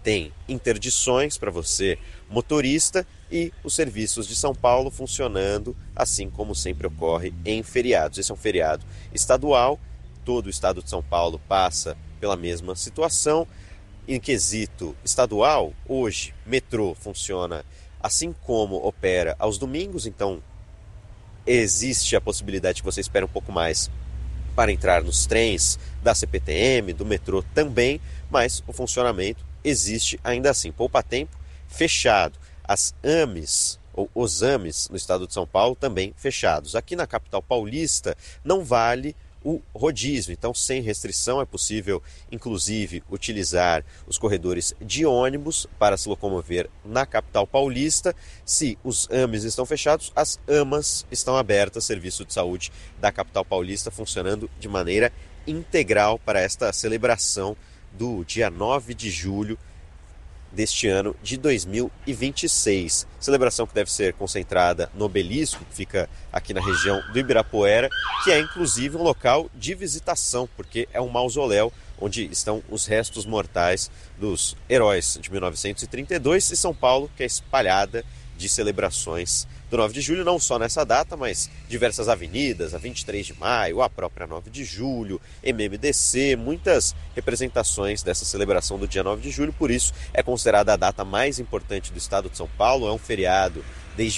tem interdições para você, motorista, e os serviços de São Paulo funcionando assim como sempre ocorre em feriados. Esse é um feriado estadual, todo o estado de São Paulo passa pela mesma situação. Em quesito estadual, hoje, metrô funciona assim como opera aos domingos, então existe a possibilidade que você espere um pouco mais para entrar nos trens da CPTM, do metrô também, mas o funcionamento existe ainda assim. Poupa tempo, fechado. As AMES, ou os AMES, no estado de São Paulo, também fechados. Aqui na capital paulista não vale o rodízio, então sem restrição é possível inclusive utilizar os corredores de ônibus para se locomover na capital paulista. Se os AMES estão fechados, as AMAs estão abertas, serviço de saúde da capital paulista funcionando de maneira integral para esta celebração do dia 9 de julho deste ano de 2026. Celebração que deve ser concentrada no Obelisco, que fica aqui na região do Ibirapuera, que é inclusive um local de visitação, porque é um mausoléu onde estão os restos mortais dos heróis de 1932, e São Paulo, que é espalhada de celebrações do 9 de julho, não só nessa data, mas diversas avenidas, a 23 de maio, a própria 9 de julho, MMDC, muitas representações dessa celebração do dia 9 de julho, por isso é considerada a data mais importante do estado de São Paulo. É um feriado desde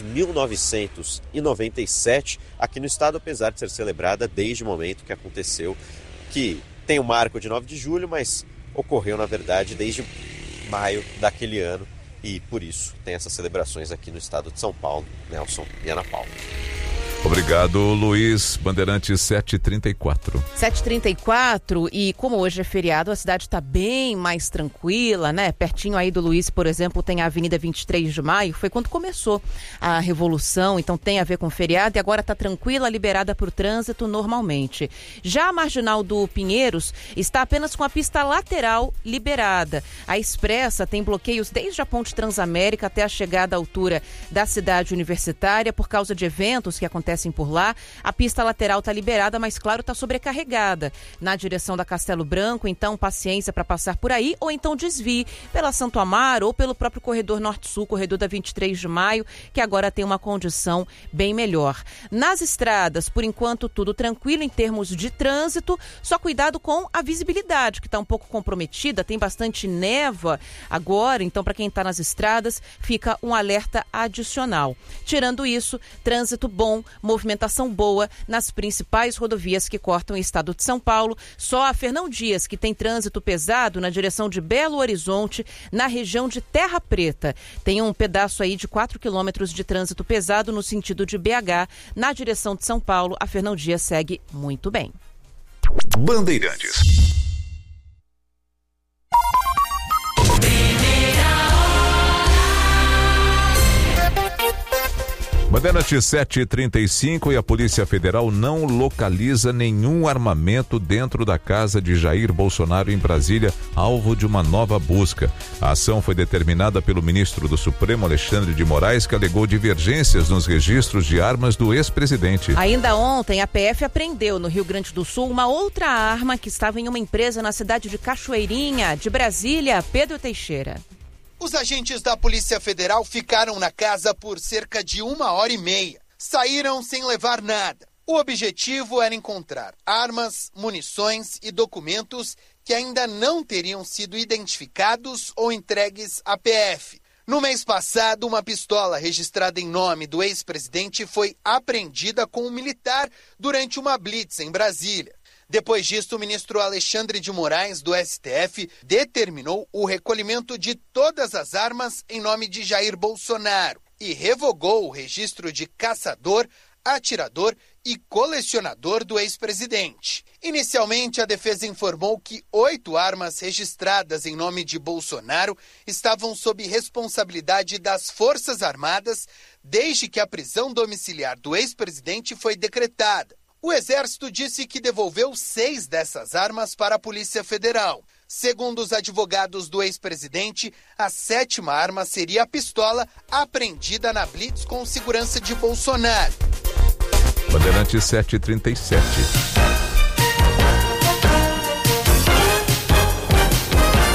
1997 aqui no estado, apesar de ser celebrada desde o momento que aconteceu, que tem o marco de 9 de julho, mas ocorreu, na verdade, desde maio daquele ano. E por isso tem essas celebrações aqui no estado de São Paulo. Nelson e Ana Paula. Obrigado, Luiz. Bandeirantes 7h34. 7h34, e como hoje é feriado, a cidade está bem mais tranquila, né? Pertinho aí do Luiz, por exemplo, tem a Avenida 23 de Maio, foi quando começou a Revolução, então tem a ver com feriado, e agora está tranquila, liberada para o trânsito normalmente. Já a Marginal do Pinheiros está apenas com a pista lateral liberada. A Expressa tem bloqueios desde a Ponte Transamérica até a chegada à altura da cidade universitária por causa de eventos que acontecem por lá. A pista lateral está liberada, mas claro, está sobrecarregada na direção da Castelo Branco, então paciência para passar por aí, ou então desvie pela Santo Amaro ou pelo próprio corredor Norte-Sul, corredor da 23 de Maio, que agora tem uma condição bem melhor. Nas estradas, por enquanto, tudo tranquilo em termos de trânsito, só cuidado com a visibilidade, que está um pouco comprometida, tem bastante névoa agora, então para quem está nas estradas, fica um alerta adicional. Tirando isso, trânsito bom, movimentação boa nas principais rodovias que cortam o estado de São Paulo. Só a Fernão Dias, que tem trânsito pesado na direção de Belo Horizonte, na região de Terra Preta. Tem um pedaço aí de 4 quilômetros de trânsito pesado no sentido de BH. Na direção de São Paulo, a Fernão Dias segue muito bem. Bandeirantes. Bandeirantes 7h35, e a Polícia Federal não localiza nenhum armamento dentro da casa de Jair Bolsonaro em Brasília, alvo de uma nova busca. A ação foi determinada pelo ministro do Supremo, Alexandre de Moraes, que alegou divergências nos registros de armas do ex-presidente. Ainda ontem, a PF apreendeu no Rio Grande do Sul uma outra arma que estava em uma empresa na cidade de Cachoeirinha, de Brasília. Pedro Teixeira. Os agentes da Polícia Federal ficaram na casa por cerca de 1h30. Saíram sem levar nada. O objetivo era encontrar armas, munições e documentos que ainda não teriam sido identificados ou entregues à PF. No mês passado, uma pistola registrada em nome do ex-presidente foi apreendida com um militar durante uma blitz em Brasília. Depois disso, o ministro Alexandre de Moraes, do STF, determinou o recolhimento de todas as armas em nome de Jair Bolsonaro e revogou o registro de caçador, atirador e colecionador do ex-presidente. Inicialmente, a defesa informou que 8 armas registradas em nome de Bolsonaro estavam sob responsabilidade das Forças Armadas desde que a prisão domiciliar do ex-presidente foi decretada. O Exército disse que devolveu 6 dessas armas para a Polícia Federal. Segundo os advogados do ex-presidente, a 7ª arma seria a pistola apreendida na blitz com segurança de Bolsonaro. Bandeirantes 7h37.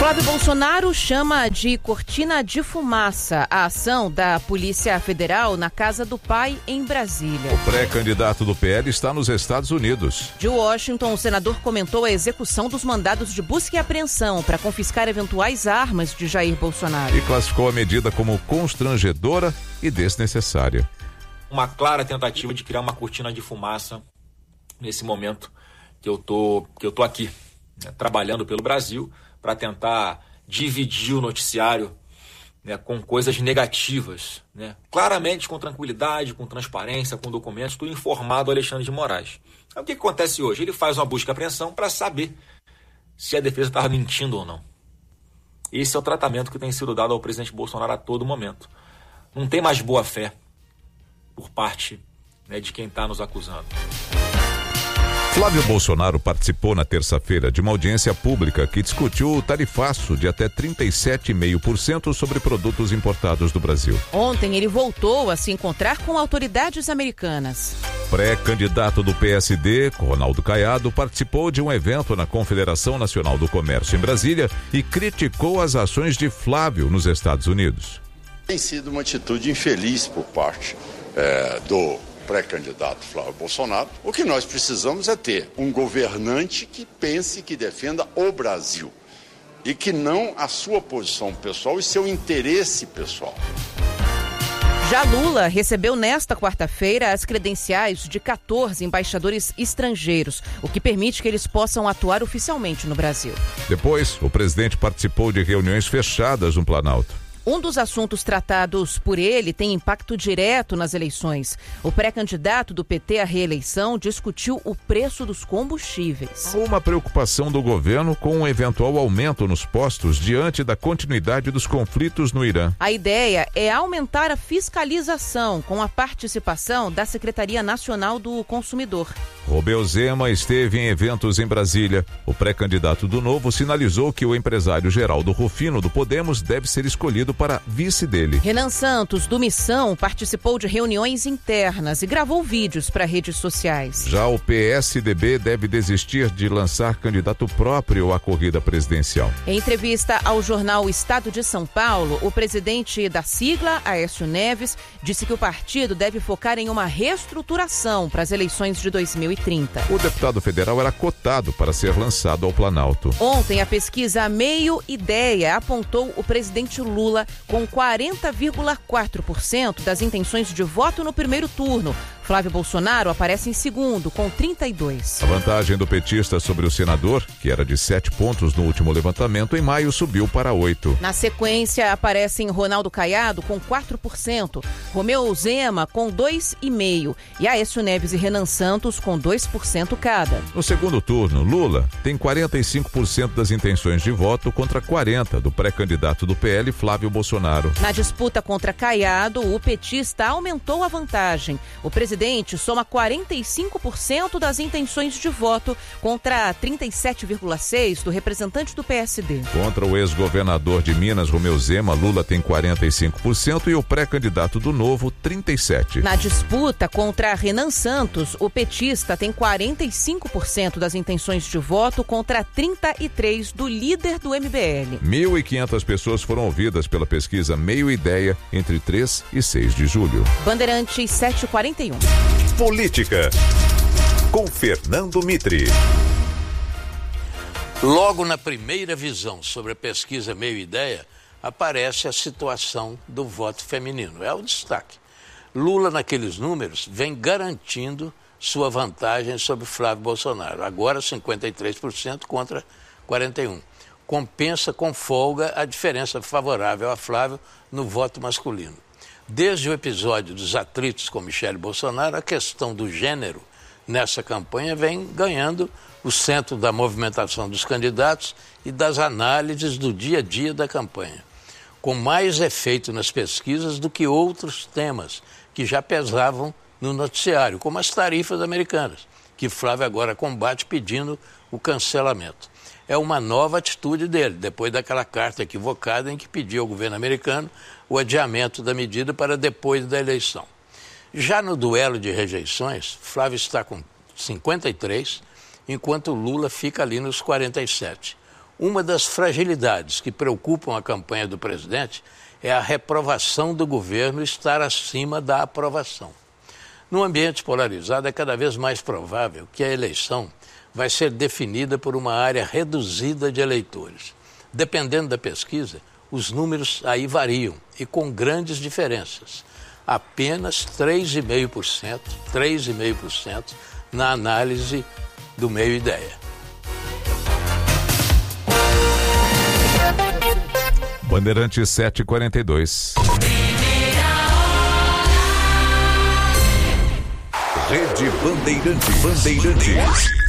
Flávio Bolsonaro chama de cortina de fumaça a ação da Polícia Federal na casa do pai em Brasília. O pré-candidato do PL está nos Estados Unidos. De Washington, o senador comentou a execução dos mandados de busca e apreensão para confiscar eventuais armas de Jair Bolsonaro. E classificou a medida como constrangedora e desnecessária. Uma clara tentativa de criar uma cortina de fumaça nesse momento que eu tô aqui, né, trabalhando pelo Brasil, para tentar dividir o noticiário, né, com coisas negativas, né, claramente com tranquilidade, com transparência, com documentos, tudo informado ao Alexandre de Moraes. Então, o que acontece hoje? Ele faz uma busca e apreensão para saber se a defesa estava mentindo ou não. Esse é o tratamento que tem sido dado ao presidente Bolsonaro a todo momento. Não tem mais boa fé por parte, né, de quem está nos acusando. Flávio Bolsonaro participou na terça-feira de uma audiência pública que discutiu o tarifaço de até 37,5% sobre produtos importados do Brasil. Ontem ele voltou a se encontrar com autoridades americanas. Pré-candidato do PSD, Ronaldo Caiado, participou de um evento na Confederação Nacional do Comércio em Brasília e criticou as ações de Flávio nos Estados Unidos. Tem sido uma atitude infeliz por parte do pré-candidato Flávio Bolsonaro. O que nós precisamos é ter um governante que pense, que defenda o Brasil e que não a sua posição pessoal e seu interesse pessoal. Já Lula recebeu nesta quarta-feira as credenciais de 14 embaixadores estrangeiros, o que permite que eles possam atuar oficialmente no Brasil. Depois, o presidente participou de reuniões fechadas no Planalto. Um dos assuntos tratados por ele tem impacto direto nas eleições. O pré-candidato do PT à reeleição discutiu o preço dos combustíveis. Uma preocupação do governo com um eventual aumento nos postos diante da continuidade dos conflitos no Irã. A ideia é aumentar a fiscalização com a participação da Secretaria Nacional do Consumidor. Romeu Zema esteve em eventos em Brasília. O pré-candidato do Novo sinalizou que o empresário Geraldo Rufino do Podemos deve ser escolhido para vice dele. Renan Santos, do Missão, participou de reuniões internas e gravou vídeos para redes sociais. Já o PSDB deve desistir de lançar candidato próprio à corrida presidencial. Em entrevista ao jornal Estado de São Paulo, o presidente da sigla, Aécio Neves, disse que o partido deve focar em uma reestruturação para as eleições de 2030. O deputado federal era cotado para ser lançado ao Planalto. Ontem, a pesquisa Meio Ideia apontou o presidente Lula com 40,4% das intenções de voto no primeiro turno. Flávio Bolsonaro aparece em segundo, com 32%. A vantagem do petista sobre o senador, que era de 7 pontos no último levantamento, em maio subiu para 8. Na sequência, aparecem Ronaldo Caiado com 4%, Romeu Zema com 2,5% e Aécio Neves e Renan Santos com 2% cada. No segundo turno, Lula tem 45% das intenções de voto contra 40% do pré-candidato do PL, Flávio Bolsonaro. Na disputa contra Caiado, o petista aumentou a vantagem. O presidente soma 45% das intenções de voto contra 37,6% do representante do PSD. Contra o ex-governador de Minas, Romeu Zema, Lula tem 45% e o pré-candidato do Novo, 37%. Na disputa contra Renan Santos, o petista tem 45% das intenções de voto contra 33% do líder do MBL. 1.500 pessoas foram ouvidas pela pesquisa Meio Ideia entre 3 e 6 de julho. Bandeirantes 7h41. Política, com Fernando Mitre. Logo na primeira visão sobre a pesquisa Meio Ideia, aparece a situação do voto feminino. É o destaque. Lula, naqueles números, vem garantindo sua vantagem sobre Flávio Bolsonaro. Agora 53% contra 41%. Compensa com folga a diferença favorável a Flávio no voto masculino. Desde o episódio dos atritos com Michele Bolsonaro, a questão do gênero nessa campanha vem ganhando o centro da movimentação dos candidatos e das análises do dia a dia da campanha, com mais efeito nas pesquisas do que outros temas que já pesavam no noticiário, como as tarifas americanas, que Flávio agora combate pedindo o cancelamento. É uma nova atitude dele, depois daquela carta equivocada em que pediu ao governo americano o adiamento da medida para depois da eleição. Já no duelo de rejeições, Flávio está com 53%, enquanto Lula fica ali nos 47%. Uma das fragilidades que preocupam a campanha do presidente é a reprovação do governo estar acima da aprovação. Num ambiente polarizado, é cada vez mais provável que a eleição vai ser definida por uma área reduzida de eleitores. Dependendo da pesquisa, os números aí variam e com grandes diferenças. Apenas 3,5% na análise do Meio Ideia. Bandeirantes 7h42. Rede Bandeirantes.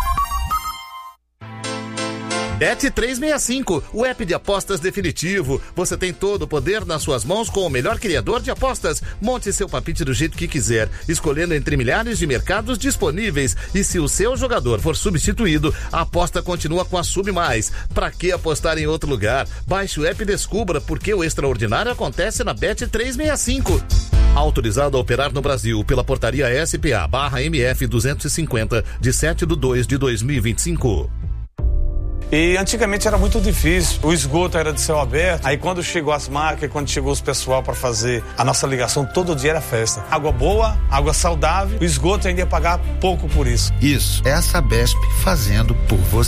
Bet365, o app de apostas definitivo. Você tem todo o poder nas suas mãos com o melhor criador de apostas. Monte seu palpite do jeito que quiser, escolhendo entre milhares de mercados disponíveis. E se o seu jogador for substituído, a aposta continua com a Sub+. Pra que apostar em outro lugar? Baixe o app e descubra porque o extraordinário acontece na Bet365. Autorizado a operar no Brasil pela portaria SPA/MF 250 de 7/2/2025. E antigamente era muito difícil, o esgoto era de céu aberto, aí quando chegou as máquinas, quando chegou os pessoal para fazer a nossa ligação, todo dia era festa. Água boa, água saudável, o esgoto ainda ia pagar pouco por isso. Isso é a Sabesp fazendo por você.